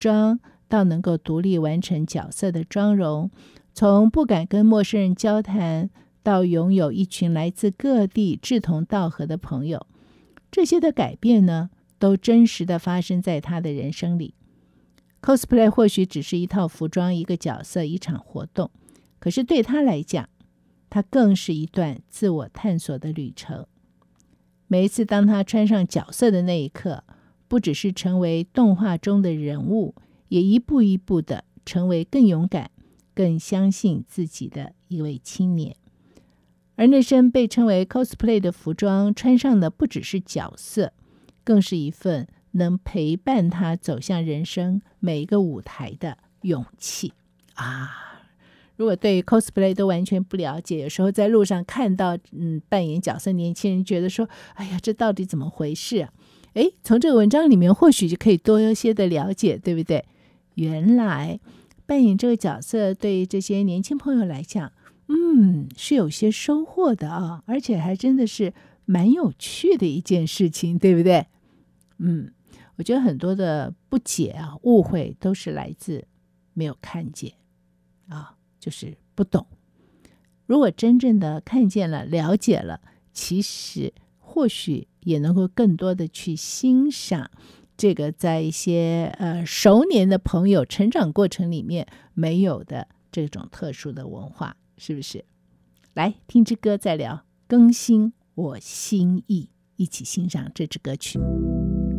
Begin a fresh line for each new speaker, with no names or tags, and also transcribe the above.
装到能够独立完成角色的妆容，从不敢跟陌生人交谈到拥有一群来自各地志同道合的朋友，这些的改变呢，都真实的发生在他的人生里。cosplay 或许只是一套服装、一个角色、一场活动，可是对他来讲，它更是一段自我探索的旅程。每一次当他穿上角色的那一刻，不只是成为动画中的人物，也一步一步的成为更勇敢、更相信自己的一位青年。而那身被称为 cosplay 的服装，穿上的不只是角色，更是一份能陪伴他走向人生每一个舞台的勇气啊！如果对 cosplay 都完全不了解，有时候在路上看到扮演角色年轻人，觉得说哎呀，这到底怎么回事啊？从这个文章里面或许就可以多一些的了解，对不对？原来扮演这个角色对这些年轻朋友来讲是有些收获的啊，而且还真的是蛮有趣的一件事情，对不对？我觉得很多的不解啊、误会都是来自没有看见啊，就是不懂。如果真正的看见了、了解了，其实或许也能够更多的去欣赏这个在一些熟年的朋友成长过程里面没有的这种特殊的文化，是不是？来听支歌再聊，更新我心意，一起欣赏这支歌曲。